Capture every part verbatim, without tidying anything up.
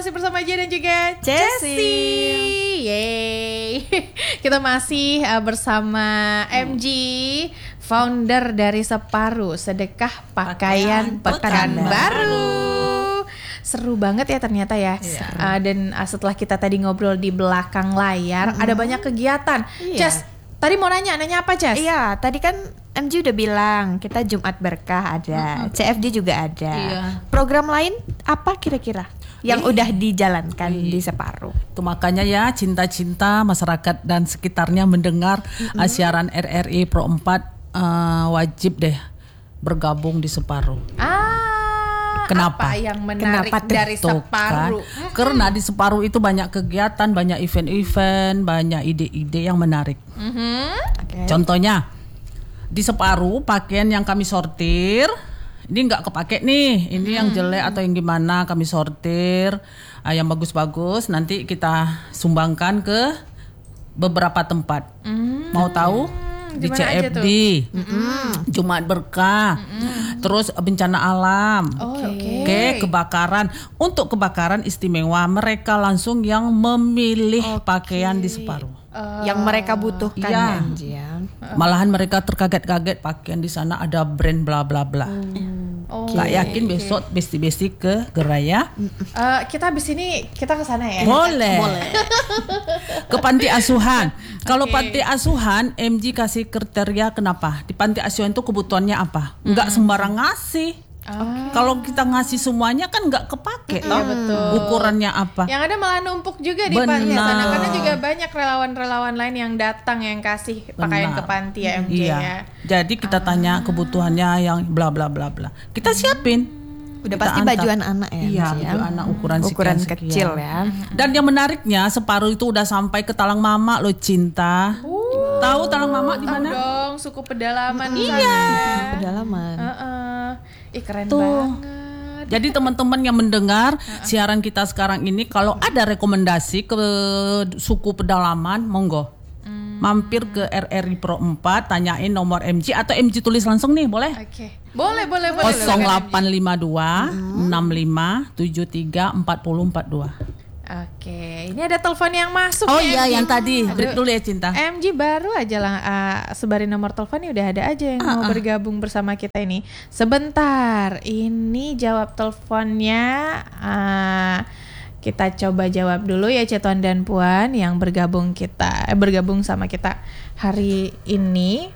masih bersama Jia dan juga Jessie. Yeay. Kita masih uh, bersama M G, founder dari Separuh Sedekah Pakaian, Pakaian Pekan, Pekan Baru. Seru banget ya ternyata ya. Yeah. Uh, dan uh, setelah kita tadi ngobrol di belakang layar, mm-hmm. ada banyak kegiatan. Yeah. Just tadi mau nanya, nanya apa Jas? Iya, tadi kan M G udah bilang kita Jumat Berkah ada, mm-hmm. C F D juga ada. Iya. Program lain apa kira-kira yang Iyi. udah dijalankan Iyi. di Separuh? Itu makanya ya cinta-cinta masyarakat dan sekitarnya mendengar mm-hmm. siaran R R I Pro empat uh, wajib deh bergabung di Separuh. Ah, Kenapa? Apa yang menarik Kenapa dari Tuh, Separuh? Kan? Karena di Separuh itu banyak kegiatan, banyak event-event, banyak ide-ide yang menarik. Mm-hmm. Okay. Contohnya di Separuh pakaian yang kami sortir ini nggak kepake nih, ini hmm. yang jelek atau yang gimana kami sortir, ah, yang bagus-bagus nanti kita sumbangkan ke beberapa tempat. Hmm. Mau tahu? Di C F D, mm-hmm. Jumat Berkah, mm-hmm. terus bencana alam, oh, oke, okay. okay, kebakaran. Untuk kebakaran istimewa mereka langsung yang memilih okay. pakaian di Separuh. Uh, yang mereka butuhkan ya, ya. Malahan mereka terkaget-kaget pakaian di sana ada brand bla bla bla. Hmm. Oh, Gak yakin okay. besok besti-besti ke Geraya. Uh, kita habis ini kita ke sana ya. Boleh. Boleh. Ke panti asuhan. Kalau okay. panti asuhan M G kasih kriteria kenapa? Di panti asuhan itu kebutuhannya apa? Enggak hmm. sembarang ngasih. Okay. Kalau kita ngasih semuanya kan nggak kepake, mm, toh iya, betul. Ukurannya apa? Yang ada malah numpuk juga di panti sana, karena juga banyak relawan-relawan lain yang datang yang kasih pakaian Benar. ke panti ya M J iya. ya. Jadi kita ah. tanya kebutuhannya yang bla bla bla bla. Kita siapin. Udah kita pasti antar. baju anak-anak ya. Iya, baju anak ukuran ukuran sekian, kecil sekian. ya. Dan yang menariknya Separuh itu udah sampai ke Talang Mama loh, Cinta. Uh. Tahu Talang Mama di mana? Tahu dong, suku pedalaman. Hmm. Iya. Suku pedalaman. Uh-uh. Ih, keren Tuh. banget. Jadi teman-teman yang mendengar uh-uh. siaran kita sekarang ini, kalau ada rekomendasi ke suku pedalaman, monggo. Hmm. Mampir ke R R I Pro empat, tanyain nomor M G atau M G tulis langsung nih, boleh? Oke. Okay. Boleh, boleh, boleh. nol delapan lima dua enam lima tujuh tiga empat nol empat dua. Oke, ini ada telepon yang masuk. Oh ya, iya, M G. yang tadi. Break dulu ya, Cinta. M G baru aja lah uh, sebarin nomor teleponnya, udah ada aja yang uh, mau uh. bergabung bersama kita ini. Sebentar, ini jawab teleponnya. Uh, kita coba jawab dulu ya, Cetuan dan Puan yang bergabung kita, eh, bergabung sama kita hari ini.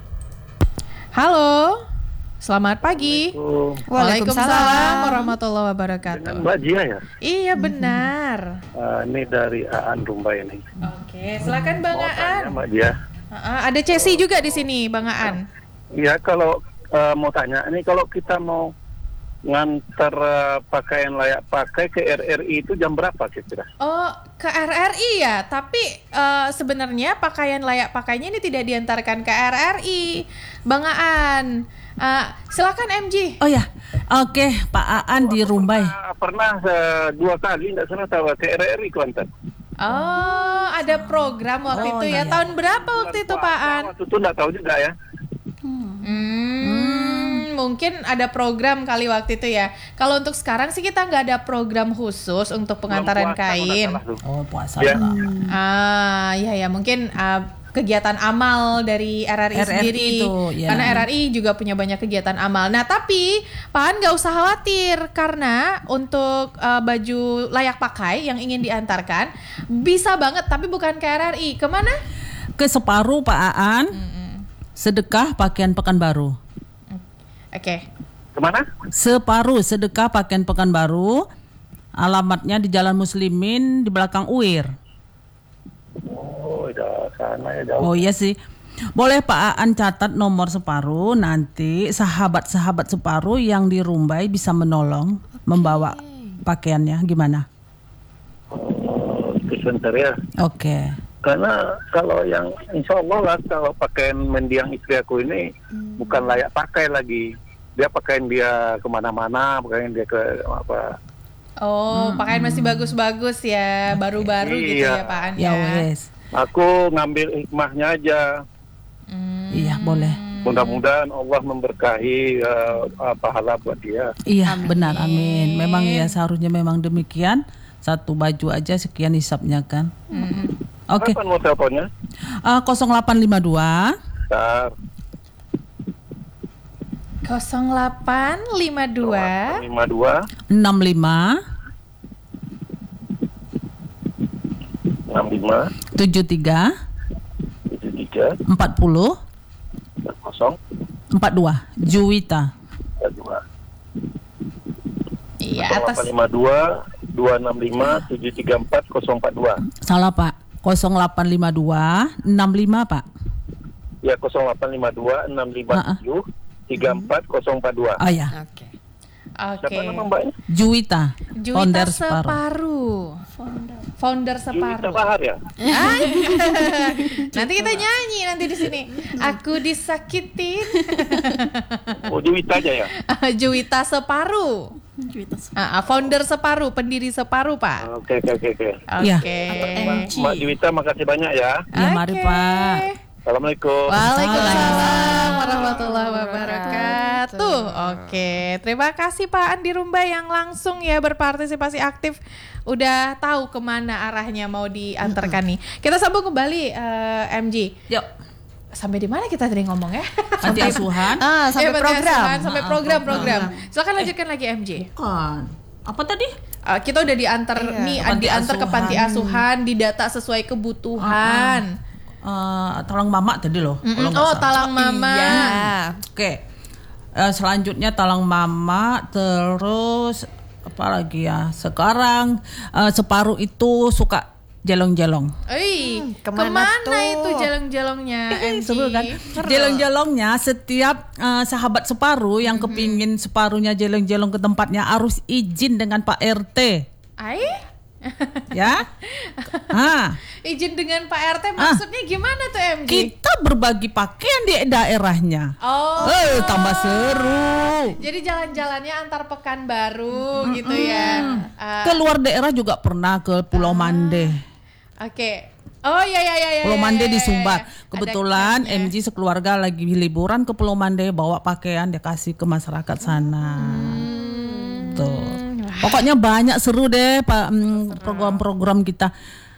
Halo. Selamat pagi. Waalaikumsalam warahmatullahi wabarakatuh. Dengan Mbak Jia ya? Iya benar. Uh, ini dari Aan Rumbai ini. Oke, silakan Bang Aan. Mbak Jia. Uh, ada Cesi juga di sini, Bang Aan. Iya, kalau uh, mau tanya, ini kalau kita mau ngantar uh, pakaian layak pakai ke R R I itu jam berapa kira-kira? Oh, ke R R I ya. Tapi uh, sebenarnya pakaian layak pakainya ini tidak diantarkan ke R R I, Bang Aan. Uh, silakan M G. Oh ya, oke okay, Pak Aan oh, di Rumbai. Pernah, pernah uh, dua kali nggak salah tahu ke R R I Kuantan. Oh, ada program waktu oh, itu ya. Iya. Tahun berapa waktu itu Pak Aan? Waktu itu nggak tahu juga ya. Hmm. Hmm, mungkin ada program kali waktu itu ya. Kalau untuk sekarang sih kita nggak ada program khusus untuk pengantaran kain. Oh puasa. Ya. Hmm. Ah, ya ya mungkin. Uh, kegiatan amal dari R R I, R R I sendiri itu, ya. Karena R R I juga punya banyak kegiatan amal. Nah tapi Pak An gak usah khawatir, karena untuk uh, baju layak pakai yang ingin diantarkan bisa banget, tapi bukan ke R R I. Kemana? Ke Separuh Pak Aan. Mm-mm. Sedekah Pakaian Pekanbaru. Oke. Okay. Kemana? Separuh Sedekah Pakaian Pekanbaru. Alamatnya di Jalan Muslimin di belakang U I R. Oh, sana ya jauh. Oh iya sih. Boleh Pak Aan catat nomor Separuh, nanti sahabat-sahabat Separuh yang di Rumbai bisa menolong membawa pakaiannya, gimana? Oh, sebentar ya. Oke. Okay. Karena kalau yang insya Allah lah, kalau pakaian mendiang istri aku ini hmm. bukan layak pakai lagi. Dia pakaian dia kemana-mana, pakaian dia ke apa? Oh, hmm. pakaian masih bagus-bagus ya, baru-baru iya. gitu ya Pak An ya. Ya wes. Aku ngambil hikmahnya aja. Hmm. Iya boleh. Mudah-mudahan Allah memberkahi uh, pahala buat dia. Iya amin. Benar, amin. Memang ya seharusnya memang demikian. Satu baju aja sekian hisapnya kan. Hmm. Oke. Kapan mau teleponnya? Uh, nol delapan lima dua Bentar. nol delapan lima dua lima dua enam lima enam lima tujuh tiga tujuh tiga empat nol kosong empat dua. Juwita. dua. Iya, nol atas delapan lima dua dua enam lima tujuh tiga empat nol empat dua. Salah Pak. nol delapan lima dua enam lima Pak. Ya nol delapan lima dua enam lima tujuh tiga empat nol empat dua. Oh ya. Oke. Oke. Siapa nama mbaknya? Juwita. Juwita Founder Separuh. Founder Juwita Separuh. Bahar ya? Ah, nanti kita nyanyi nanti di sini. Aku disakitin. Oh Juwita aja ya? Juwita Separuh. Ah, ah, founder Separuh, pendiri Separuh, Pak. Oke oke oke oke. Oke. Ya. Mbak Juwita makasih banyak ya. Ya mari Oke. Pak. Assalamualaikum. Waalaikumsalam warahmatullahi wabarakatuh. Oke, terima kasih Pak Andi Rumba yang langsung ya berpartisipasi aktif. Udah tahu kemana arahnya mau diantarkan nih. Kita sambung kembali eh, M G. Yuk. Sampai di mana kita tadi ngomong ya? Panti asuhan. Ah, sampai Ya, Panti program. Asuhan, sampai program-program. Silakan lanjutkan lagi M J. Bukan. Apa tadi? Uh, kita udah diantar Iya, nih, ke panti diantar ke panti asuhan. asuhan, didata sesuai kebutuhan. Uh, tolong mama tadi loh. Mm-mm. kalau nggak Oh, salah. talang mama. Iya. Oke. Eh, selanjutnya talang mama, terus apa lagi ya? Sekarang eh, Separuh itu suka jelong-jelong. Ih, Hmm, kemana kemana, tuh? itu jalong-jalongnya M G? Seru kan? Jelong-jelongnya setiap eh, sahabat Separuh yang kepingin separuhnya jelong-jelong ke tempatnya harus izin dengan Pak R T. Ai? Ya? Ah, Izin dengan Pak R T maksudnya gimana tuh M G? kita berbagi pakaian di daerahnya. Oh. Eh, tambah seru. Jadi jalan-jalannya antar Pekanbaru gitu ya. Uh, Keluar daerah juga pernah ke Pulau Mande. Oke. Oh iya iya iya iya. Pulau Mande di iya, Sumbar. iya. Kebetulan Ada M G sekeluarga lagi liburan ke Pulau Mande, bawa pakaian dia kasih ke masyarakat sana. Hmm. Tuh. Pokoknya banyak seru deh Pak mm, program-program kita.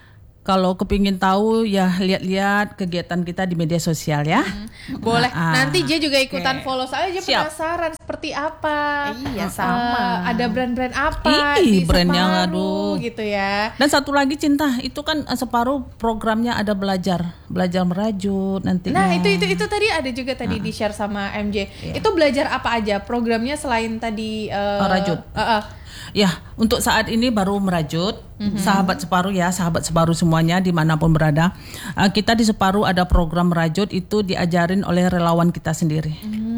Kalau kepingin tahu ya lihat-lihat kegiatan kita di media sosial ya. Boleh. Ah, ah. Nanti J juga ikutan Oke. follow saya aja Siap. penasaran seperti apa. Iya, Eh, sama. ada brand-brand apa Ih, di brand yang Separuh aduh. gitu ya. Dan satu lagi Cinta, itu kan eh, Separuh programnya ada belajar, belajar merajut nantinya. Nah, itu itu itu tadi ada juga tadi di share sama M J. Itu belajar apa aja programnya selain tadi eh, Oh, rajut. eh, eh. Ya, untuk saat ini baru merajut, sahabat Separuh ya, sahabat Separuh semuanya dimanapun berada. Uh, kita di Separuh ada program merajut itu diajarin oleh relawan kita sendiri,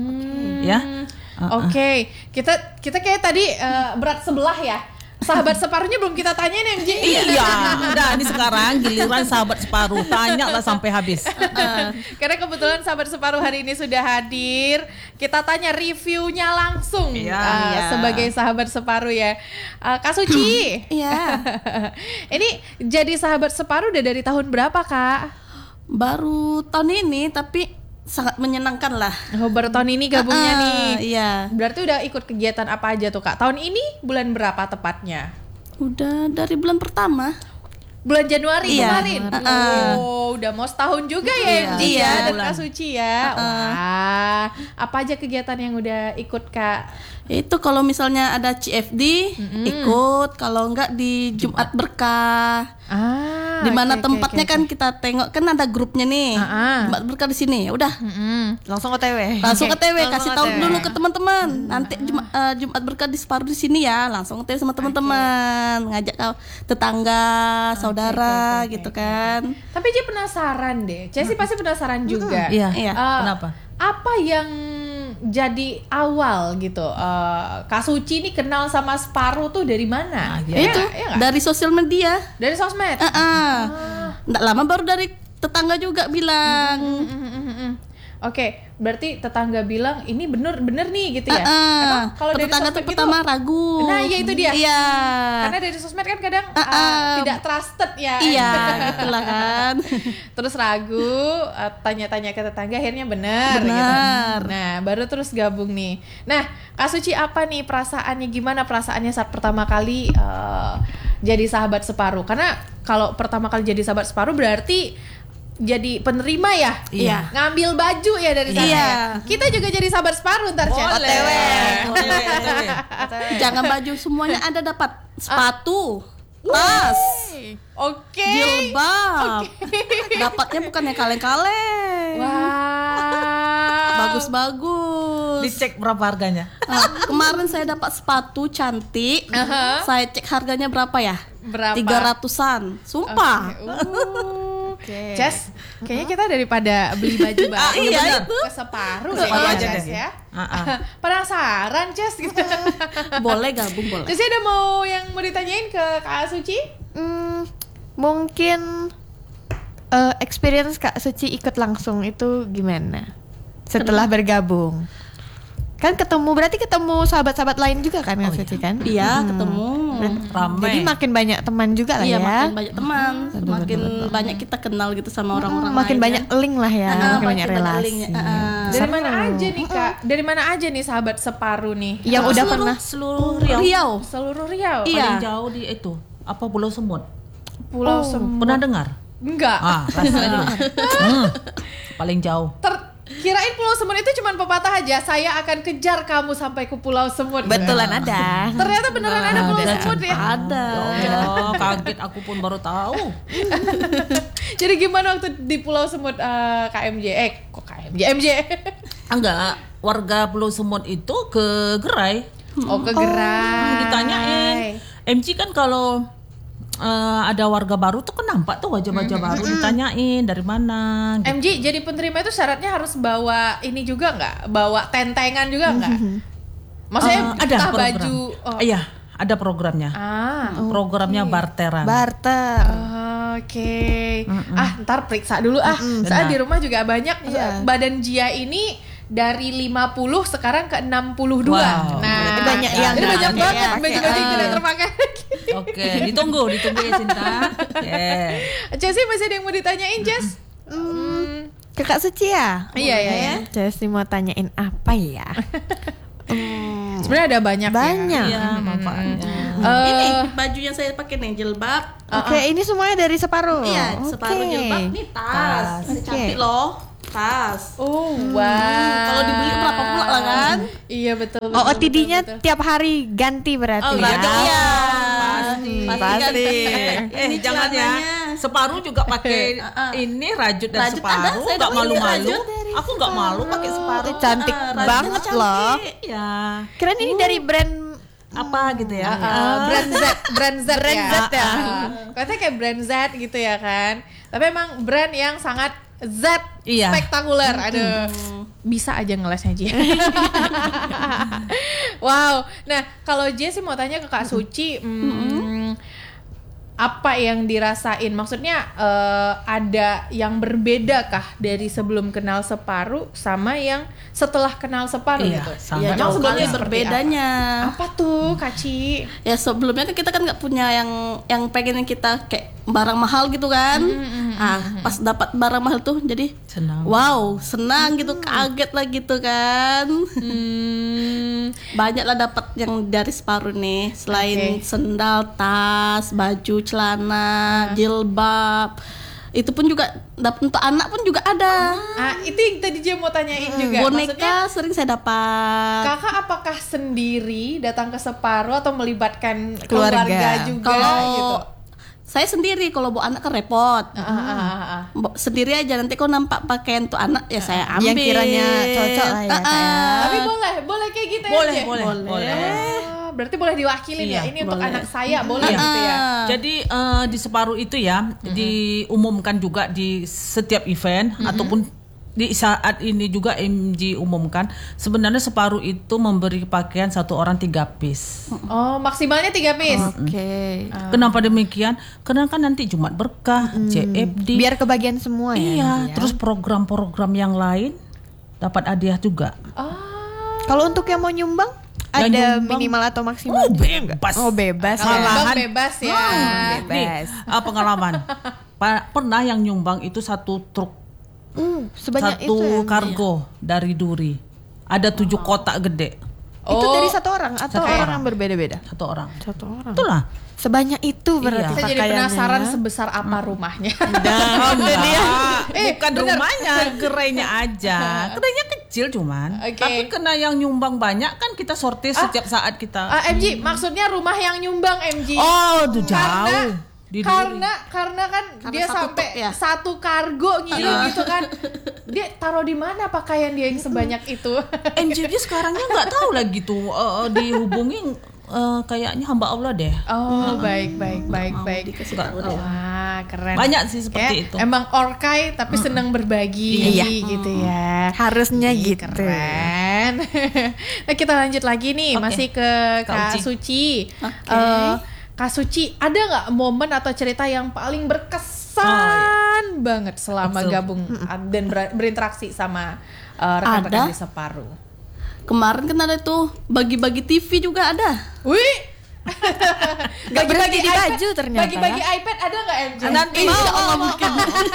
ya. Uh, Oke, kita kita kayak tadi eh, berat sebelah ya. Sahabat Separuhnya belum kita tanyain M J. Iya, udah ini sekarang giliran sahabat Separuh, tanya lah sampai habis. Karena kebetulan sahabat Separuh hari ini sudah hadir, kita tanya reviewnya langsung Iya, uh, iya. sebagai sahabat Separuh ya. Uh, Kak Suci, Iya. ini jadi sahabat Separuh udah dari tahun berapa Kak? Baru tahun ini tapi sangat menyenangkan lah. Oh, baru tahun ini gabungnya Ah, nih. Iya. Berarti udah ikut kegiatan apa aja tuh Kak? Tahun ini bulan berapa tepatnya? Udah dari bulan pertama. Bulan Januari Iya. kemarin. Uh-uh. Oh, udah mau setahun juga ya M J Iya. ya dan Bulan. Kak Suci ya. Wah, apa aja kegiatan yang udah ikut Kak? Itu kalau misalnya ada C F D ikut, kalau enggak di Jumat Berkah. Ah, Di mana oke, oke, tempatnya oke, kan oke. kita tengok kan ada grupnya nih. Ah, ah. Jumat Berkah di sini. Ya udah, Mm-mm. Langsung O T W. langsung ke T W, Langsung kasih O T tahu W. dulu ke teman-teman. Nanti Jumat, eh, Jumat Berkah di Separuh di sini ya, langsung ke T W sama teman-teman, ngajak kau tetangga, saudara oke, oke, gitu oke, kan. Tapi dia penasaran deh. Saya sih pasti penasaran juga. Iya. Iya. Eh, Kenapa? Apa yang jadi awal gitu? Eh, Kak Suci ini kenal sama Separuh tuh dari mana? Nah, Ya, iya. Itu iya nggak? dari sosial media. Dari sosmed. Ah, ah. Nggak lama baru dari tetangga juga bilang. Mm, mm, mm, mm. Oke, berarti tetangga bilang ini bener-bener nih gitu ya? Ah, ah. Emang kalau dari tetangga sosmed tuh gitu, pertama ragu. Nah, iya itu dia. Iya. karena dari sosmed kan kadang Ah, uh, ah. tidak trusted ya. Iya, gitulah kan. Terus ragu, uh, tanya-tanya ke tetangga, akhirnya benar. Benar. Gitu. Nah, baru terus gabung nih. Nah, Kak Suci apa nih perasaannya? Gimana perasaannya saat pertama kali uh, jadi sahabat separuh? Karena kalau pertama kali jadi sahabat separuh berarti jadi penerima ya, Iya. ngambil baju ya dari sana. Iya. Ya? Kita juga jadi sahabat separuh ntar Cez. Boleh. Boleh, boleh. Jangan baju semuanya ada dapat sepatu, tas, Oke. jilbab. Dapatnya bukan yang kaleng-kaleng. Wow. Bagus-bagus. Dicek berapa harganya? Ah, kemarin saya dapat sepatu cantik. Aha. Saya cek harganya berapa ya? Berapa? Tiga ratusan. Sumpah. Oke. Ces, kayaknya kita daripada beli baju baru Ah, iya, bener. itu. ke separuh Ke separuh ya, aja Ces deh. ya. Ah, ah. Penasaran Ces gitu. Boleh gabung boleh. Ces ada mau yang mau ditanyain ke Kak Suci? Hmm, mungkin eh, experience Kak Suci ikut langsung itu gimana? Setelah bergabung. Kan ketemu berarti ketemu sahabat-sahabat lain juga kan Kak Suci kan? Iya, ketemu. Ramai. Jadi makin banyak teman juga lah Iya, ya. makin banyak teman, makin banyak kita kenal gitu sama orang-orang Hmm, makin lain, banyak ya. link lah ya, Ah, makin banyak relasi. linknya. Ah, ah. Dari mana aja nih Kak? Dari mana aja nih sahabat separuh nih? Yang udah Seluruh- pernah Seluruh Riau. Riau. Seluruh Riau. Iya. Paling jauh di itu apa Pulau Semut. Pulau Semut. Pernah dengar? Enggak. Ah, rasain dulu. Hmm, paling jauh. Ter kirain Pulau Semut itu cuma pepatah aja. Saya akan kejar kamu sampai ke Pulau Semut. betulan ada. Ternyata beneran ada Pulau Ada. Semut ya. Ada. Oh, kaget aku pun baru tahu. Jadi gimana waktu di Pulau Semut eh, K M J? Eh, kok K M J? M J. Enggak, warga Pulau Semut itu ke Gerai. Oh, ke Gerai. Ditanyain. M C kan kalau eh, ada warga baru tuh kan nampak tuh wajah-wajah baru, ditanyain dari mana gitu. M J jadi penerima itu syaratnya harus bawa ini juga nggak? Bawa tentengan juga nggak? Maksudnya Eh, ada entah program. baju. Oh. Iya, ada programnya. Ah. Programnya barteran. Barter. Oke. Ah, ntar periksa dulu ah. Soalnya benar. di rumah juga banyak. Iya. Badan Jia ini dari lima puluh sekarang ke enam puluh dua. Wow. Nah, Berarti banyak yang ini banyak nggak banget pakai. baju-baju yang Ah. tidak terpakai. Oke, ditunggu, ditunggu ya Cinta. Oke. Jessy masih ada yang mau ditanyain, Jess? Hmm, ke Kak Suci ya? Iya, iya, iya. Jessy mau tanyain apa ya? Sebenarnya ada banyak ya. Banyak. Iya, manfaatnya. Eh, Ini baju yang saya pakai nih jilbab. Oke, ini semuanya dari separuh. Iya, Oke. separuh jilbab. Nih tas. Oke. Cantik loh. Tas. Oh, wow. Kalau dibeli berapa pula lah kan? Iya, betul. Oh, betul, O T D-nya betul, betul. tiap hari ganti berarti Oh, ya? ganti, iya. Pasti. Pasti ganti. Eh, Ini jangan ya. celananya. Separuh juga pakai ini rajut dan Rajut separuh, ada, saya nggak dapat malu-malu. rajut Aku nggak malu pakai separuh. Oh, cantik Ah, rajut banget cantik. loh. Ya, Keren ini dari brand apa gitu ya? Uh, brand Z, brand Z Brand ya. Z ya. Uh, katanya kayak brand Z gitu ya kan. Tapi emang brand yang sangat Z, Iya. spektakuler. Aduh, bisa aja ngelesnya J. Wow. Nah, kalau J sih mau tanya ke Kak Suci, hmm, apa yang dirasain? Maksudnya eh, ada yang berbeda kah dari sebelum kenal separuh sama yang setelah kenal separuh Iya, gitu? sangat Ya jauh sebelumnya sekali seperti berbedanya. Apa tuh, Kaci? Ya sebelumnya kan kita kan nggak punya yang yang pengen kita kayak barang mahal gitu kan. Ah, pas dapat barang mahal tuh jadi Senang. wow, senang gitu, kaget lah gitu kan. Hmm, Banyak lah dapat yang dari separuh nih, selain Oke. sendal, tas, baju, celana, jilbab. Itu pun juga dapat untuk anak pun juga ada. ah, itu yang tadi J mau tanyain juga. Maksudnya, Boneka sering saya dapat. kakak apakah sendiri datang ke separuh atau melibatkan Keluarga. keluarga, juga Kalau gitu? saya sendiri, kalau bawa anak kan repot. Ah, ah, ah, ah, ah. Bawa sendiri aja, nanti kok nampak pakaian tuh anak ya saya ambil. yang kiranya cocok lah ya, Ah, ah. kayak. Tapi boleh, boleh kayak gitu Boleh, ya, J? boleh, boleh. Ah, berarti boleh diwakilin Iya, ya. Ini untuk boleh. anak saya boleh Iya. gitu ya. Ah. Jadi eh, di separuh itu ya diumumkan juga di setiap event ataupun di saat ini juga M G umumkan sebenarnya separuh itu memberi pakaian satu orang tiga piece. Oh, maksimalnya tiga piece. Oke. Kenapa demikian? Karena kan nanti Jumat Berkah, C F D. Biar kebagian semua ya. iya, nanti ya. terus program-program yang lain dapat hadiah juga. Oh, Kalau untuk yang mau nyumbang Yang ada nyumbang- minimal atau maksimal? Oh, juga nggak? bebas. Oh, bebas. kalau ya. Malahan- bang bebas ya. Nih, ah, pengalaman. Pa- pernah yang nyumbang itu satu truk, Uh, sebanyak satu itu ya. kargo dari Duri. Ada tujuh kotak gede. Itu Oh. dari satu orang atau Satu orang orang. yang berbeda-beda? Satu orang. Satu orang. Itulah Sebanyak itu berarti Iya. Saya jadi pakaiannya. penasaran sebesar apa rumahnya. Oh, enggak. Eh, Bukan bener. rumahnya, gerainya aja. Gerainya kecil cuman. Oke. Tapi kena yang nyumbang banyak kan kita sortir setiap saat kita. Ah, M G, maksudnya rumah yang nyumbang M G. Oh, itu jauh. Karena Di karena karena kan Karena dia satu sampai truk ya? satu kargo ngirim gitu kan. Dia taruh di mana pakaian dia yang sebanyak itu? M J dia sekarangnya nggak tahu lagi tuh eh, dihubungi eh, kayaknya hamba Allah deh. Oh, baik baik baik baik. Dikasih tahu deh. Wah, keren. Banyak sih seperti Kayak itu. Emang orkai tapi senang berbagi Iya. gitu ya. Harusnya Ih, gitu. Keren. Nah, kita lanjut lagi nih, Oke. masih ke Kak Uci. Suci. Oke. Eh, Kak Suci, ada nggak momen atau cerita yang paling berkesan banget selama Betul. gabung dan ber- berinteraksi sama eh, rekan-rekan Ada. di Separuh? Kemarin kan ada tuh bagi-bagi T V juga ada. Wih, Gak berhenti di baju ternyata. Bagi-bagi iPad ada nggak M J? Nanti Insya mau Allah mungkin.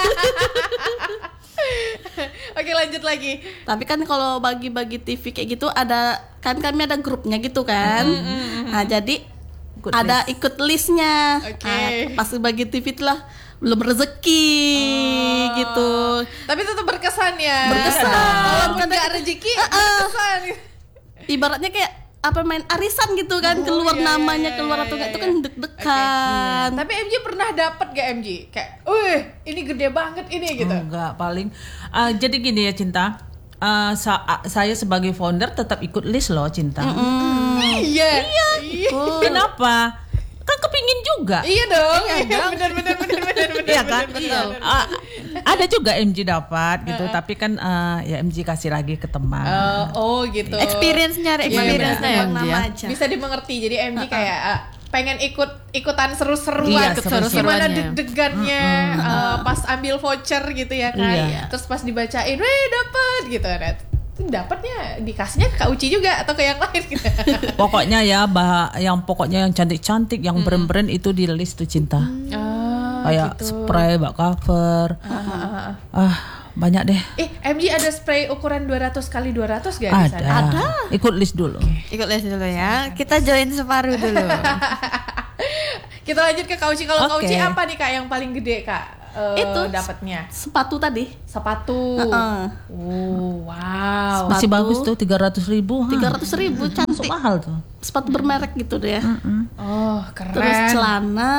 Oke, lanjut lagi. Tapi kan kalau bagi-bagi T V kayak gitu ada kan kami ada grupnya gitu kan. Nah jadi Ikut ada ikut listnya. Oke. Nah, pas bagi T V itulah belum rezeki gitu. Tapi tetap berkesan ya. Berkesan. Walaupun Kadang- nggak rezeki, berkesan. Ibaratnya kayak apa main arisan gitu kan, keluar iya, namanya iya, keluar iya, atau enggak iya, itu kan iya. deg-degan. Tapi M J pernah dapet gak M J? Kayak, wih, ini gede banget ini gitu. Enggak, paling ah, jadi gini ya Cinta. Ah, sa- saya sebagai founder tetap ikut list loh Cinta. Iya. Iya. Kenapa? Kan kepingin juga. Iya dong. Bener bener bener bener bener. Iya kan? bener, bener. Ah, ada juga M J dapat gitu, tapi kan ah, ya M J kasih lagi ke teman. Eh, oh gitu. Experience-nya ada Iya, experience-nya benar. ya, Nama Ji, ya. aja. Bisa dimengerti. Jadi M J kayak eh, pengen ikut ikutan seru-seruan, Iya, Ikut seru-seruannya. gimana deg-degannya eh, pas ambil voucher gitu ya kan. Iya. Terus pas dibacain, weh dapet gitu. Nah, dapatnya dikasihnya ke Kak Uci juga atau ke yang lain gitu. Pokoknya ya, bah, yang pokoknya yang cantik-cantik, yang brand-brand itu di list tuh Cinta. Oh, Kayak gitu. spray, bak cover. Ah, ah, ah. Ah, banyak deh. Eh, M J ada spray ukuran dua ratus kali dua ratus gak di Ada. sana? Ikut list dulu. Ikut les dulu ya. Kita join Separuh dulu. Kita lanjut ke Kak Uci. Kalau Kak Oke. Uci apa nih Kak yang paling gede Kak? Eh, Itu. dapatnya Sepatu tadi. sepatu. Heeh. Oh, wow. Masih Sepatu. bagus tuh tiga ratus ribu. tiga ratus ribu Masuk cantik. mahal tuh. Sepatu bermerek gitu deh. Oh, keren. Terus celana,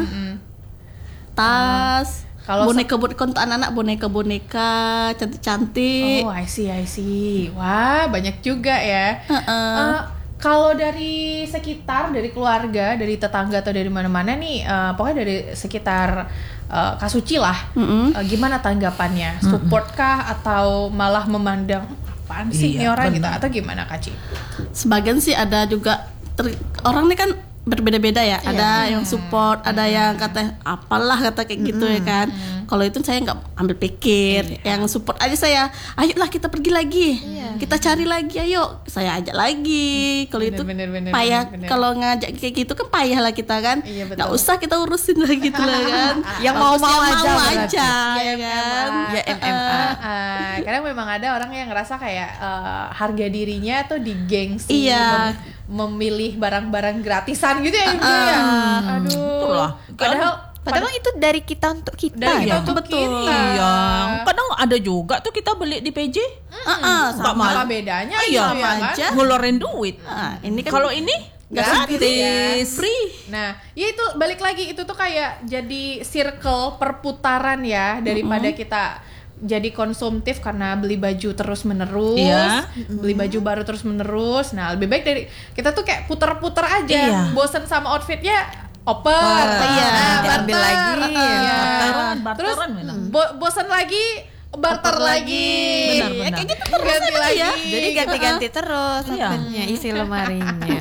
tas, Kalau boneka-boneka untuk anak-anak, boneka-boneka cantik-cantik. Oh, I see, I see. Wah, banyak juga ya. Heeh. Eh, kalau dari sekitar, dari keluarga, dari tetangga atau dari mana-mana nih, eh, pokoknya dari sekitar eh, Kak Suci lah, Mm-mm. eh, gimana tanggapannya? Support kah atau malah memandang apaan sih Iya, ini orang gitu? benar. Atau gimana Kak Ci? Sebagian sih ada juga ter- orang ini kan berbeda-beda ya. Ada yang support, ada yang kata apalah kata kayak gitu ya kan. Kalau itu saya nggak ambil pikir. Yang support aja saya, ayolah kita pergi lagi, kita cari lagi, ayo saya ajak lagi. Kalau itu Bener, bener, bener, payah. bener, bener. Kalau ngajak kayak gitu kan payah lah kita kan. Iya, betul. Nggak usah kita urusin lah gitu lah kan. Yang Bagus mau-mau yang aja mau berarti. aja ya kan. Ya M M A. Ah, kadang memang ada orang yang ngerasa kayak eh, harga dirinya tuh digengsi, Iya. mem- memilih barang-barang gratisan gitu ya, Ibu ya. Aduh. Itulah. Padahal Padahal itu dari kita untuk kita. dari kita ya. untuk betul. kita. Iya. Kadang ada juga tuh kita beli di P J. Heeh, Nggak sama Apa bedanya Iya, gitu ya sama kan? aja. Ngeluarin duit. Nah, ini kan Kalau ini Gratis, gratis. free. Nah, ya itu balik lagi itu tuh kayak jadi circle perputaran ya daripada kita jadi konsumtif karena beli baju terus menerus, Iya. beli baju baru terus menerus. Nah, lebih baik dari kita tuh kayak puter-puter aja, Iya. bosen sama outfitnya, oper, Iya, nah, diambil barter. lagi. Iya. Barteran, Terus barteran memang. bo- bosen lagi, barter lagi, Benar, Ya, benar. kayak gitu terus ganti lagi. ya. Jadi ganti-ganti terus Iya. outfitnya, isi lemarinya.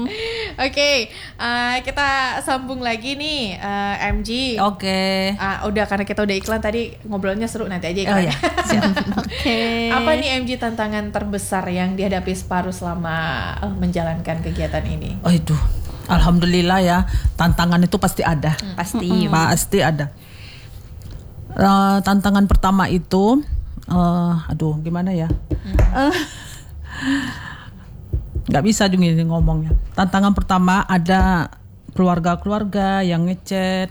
Oke, eh, kita sambung lagi nih, eh, M G. Oke. Ah, udah karena kita udah iklan tadi ngobrolnya seru, nanti aja Oh iklannya. ya. Oke. Apa nih M G tantangan terbesar yang dihadapi Separuh selama eh, menjalankan kegiatan ini? Oh itu, alhamdulillah ya, tantangan itu pasti ada, Pasti. pasti ada. Eh, tantangan pertama itu, eh, aduh, gimana ya? Eh, nggak bisa juga ini ngomongnya. Tantangan pertama ada keluarga-keluarga yang ngechat,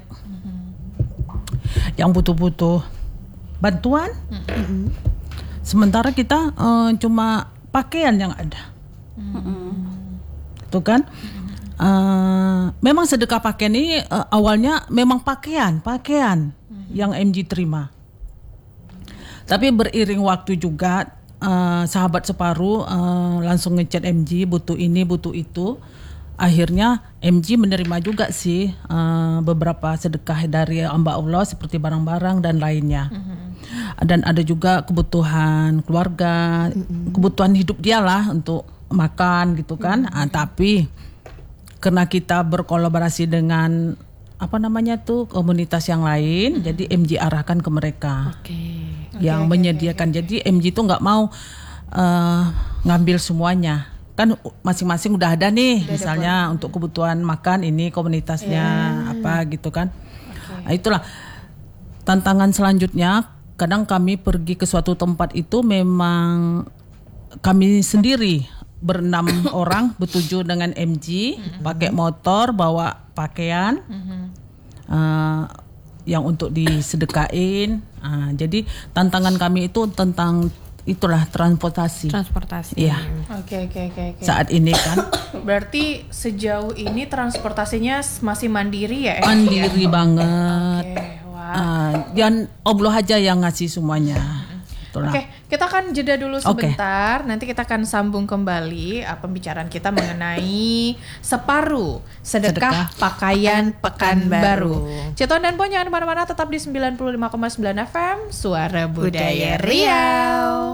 yang butuh-butuh bantuan. Mm-mm. Sementara kita uh, cuma pakaian yang ada, itu kan. Uh, memang sedekah pakaian ini uh, awalnya memang pakaian, pakaian yang M G terima. Tapi beriring waktu juga uh, sahabat separuh uh, langsung ngechat M G butuh ini, butuh itu. Akhirnya M G menerima juga sih uh, beberapa sedekah dari hamba Allah seperti barang-barang dan lainnya. Mm-hmm. Dan ada juga kebutuhan keluarga, mm-hmm. kebutuhan hidup dia lah untuk makan gitu kan. Mm-hmm. Ah, tapi karena kita berkolaborasi dengan apa namanya tuh komunitas yang lain, mm-hmm. jadi M G arahkan ke mereka Okay. yang okay, menyediakan. okay, okay. Jadi M G tuh nggak mau uh, ngambil semuanya. Kan masing-masing udah ada nih, udah misalnya ada untuk kebutuhan makan ini komunitasnya yeah. apa gitu kan. Okay. Nah, itulah tantangan selanjutnya. Kadang kami pergi ke suatu tempat itu memang kami sendiri berenam orang bertujuh dengan M G, mm-hmm. pakai motor, bawa pakaian mm-hmm. uh, yang untuk disedekain. Uh, jadi tantangan kami itu tentang itulah transportasi. Transportasi. Iya. Oke oke oke oke. Saat ini kan. Berarti sejauh ini transportasinya masih mandiri ya? Mandiri ya? banget. Oke, wah. Uh, dan Allah aja yang ngasih semuanya. Itulah. Oke, kita akan jeda dulu sebentar. Okay. Nanti kita akan sambung kembali uh, pembicaraan kita mengenai separuh sedekah, sedekah pakaian Pekanbaru. Ceton dan Pon jangan kemana-mana, tetap di sembilan puluh lima koma sembilan F M Suara Budaya Riau.